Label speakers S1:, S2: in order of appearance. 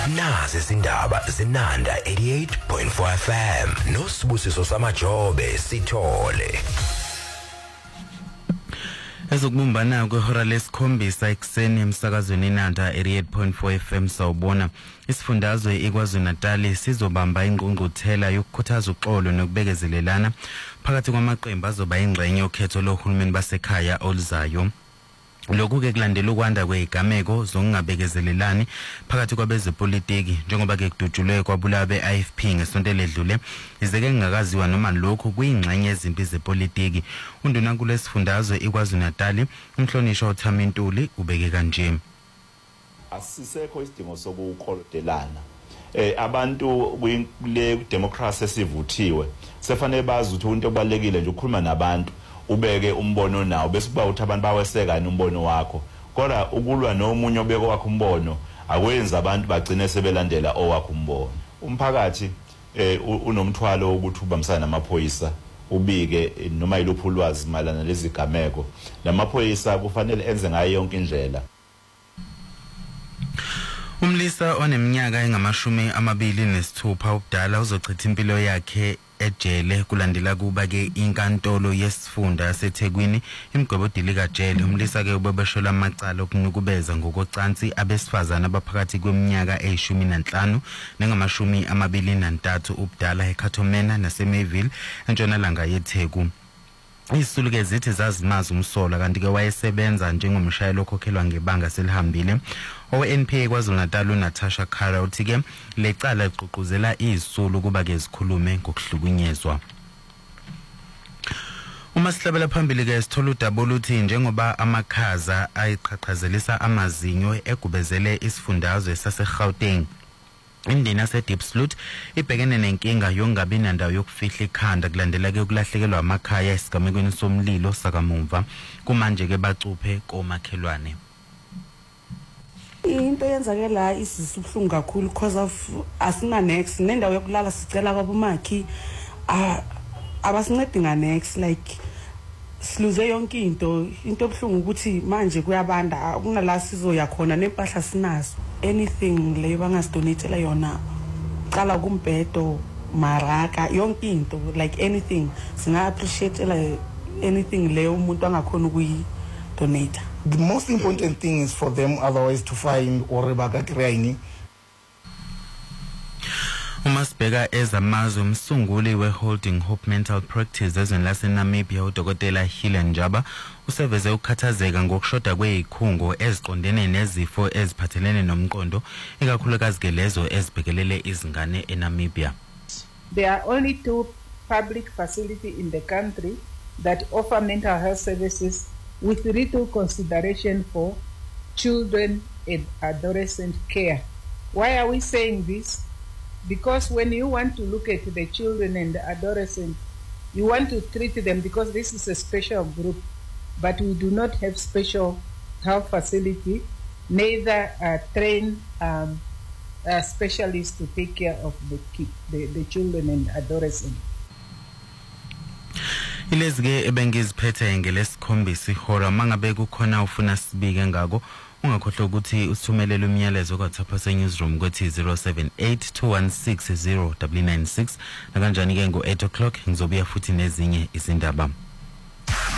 S1: Nazi izindaba zinanda 88.4 FM noSibusiso Samajobe Sithole.
S2: Ezokubumbana kwehora lesikhombisa ekuseni emsakazweni Nanda 88.4 FM sawubona isifundazwe iKwaZulu Natal sizobamba ingqungquthela yokukhuthaza uxolo nokubekezelelana phakathi kwamaqembu azoba ingxenye yokhetho lohulumeni basekhaya oluzayo. Lokhu ke kulandela ukwanda kwezigameko zokungabekezelelani phakathi kwabezepolitiki njengoba ke kudutshulwe kwabulawa beIFP ngesonto ledlule izeke ngakaziwa noma lokho kuyingxenye yezimpi zepolitiki. Unduna kulesifundazwe iKwaZulu Natal umhlonishwa uThamintuli ubeke kanje.
S3: Asisekho isidingo sokuqolodelana. Abantu kule democracy esivuthiwe sefanele bazi ukuthi into ebalekile nje ukukhuluma nabantu ubeke umbono nawo bese kuba uthi abantu baweseka umbono wakho kodwa ukulwa nomunye obeke wakho umbono akwenza abantu bagcine sebelandela owakho umbono. Umphakathi unomthwalo ukuthi ubambisana namaphoyisa ubike noma yiluphi ulwazi malana lezi gameko namaphoyisa kufanele enze ngayo yonke indlela.
S2: Umlisa oneminyaka engama-26 ubudala uzochitha impilo yakhe ejele kulandela kuba ke inkantolo yesifunda yaseThekwini imgobodili kajele. Umlisa ke ubebeshola amacala okunukubeza ngokocansi abesifazana abaphakathi kweminyaka e15 nengama-23 ubudala eKhathomena naseMayville entshonalanga yeTheku. Isisulu ke zithi zazimaza umsola kanti ke wayesebenza njengomshayeli okhokhelwa ngebanga selihambile. ONPA KwaZulu Natal uNatasha Khara uthi ke lecala liqhuquzela izisulu kuba ke zikhulume ngokuhlukunyezwa. Uma sihlabela phambili ke sithola udabula uthi njengoba amakhaza ayiqhaqhazelisa amazinyo egubezele isifundazwe saseGauteng, indina yaseDiepsloot ibhekene nenkinga yokungabi nandawo yokufihla ikhanda kulandela ke ukulahlekelwa amakhaya esigamekweni somlilo sakamumva kumanje ke bacuphe komakhelwane.
S4: Into yenzake la isisubhlungu kakhulu because of asina next nendawo yokulala sicela kwabumakhi abasincedi nga next like siluze yonke into ebhlungu ukuthi manje kuyabanda kunala sizoya khona nempahla sinazo anything leyo bangasidonatela yona qala kumbhedo maraka yonke into like anything singa appreciate like anything leyo umuntu angakhona ukuyi donate.
S5: The most important thing is for them otherwise to find or bakakrayini.
S2: Umasibheka ezamazwe umsunguli weHolding Hope Mental Practice ezweni laseNamibia uDokotela Helen Njaba useveze ukukhathazeka ngokushoda kwezikhungo eziqondene nezifo eziphathelene nomqondo ikakhulukazi ke lezo ezibhekelele izingane eNamibia.
S6: There are only 2 public facilities in the country that offer mental health services with little consideration for children and adolescent care. Why are we saying this? Because when you want to look at the children and the adolescents, you want to treat them because this is a special group, but we do not have special health facility, neither train specialists to take care of the children and adolescents.
S2: Ilezike ebengiziphethe ngelesikhombisa ihora mangabe kukhona ufuna sibike ngako ungakhohlwa ukuthi usithumelele umyalezo kwaThapha seNewsroom kwethi 0782160996 nakanjani ke ngo 8 o'clock ngizobuya futhi nezinye izindaba.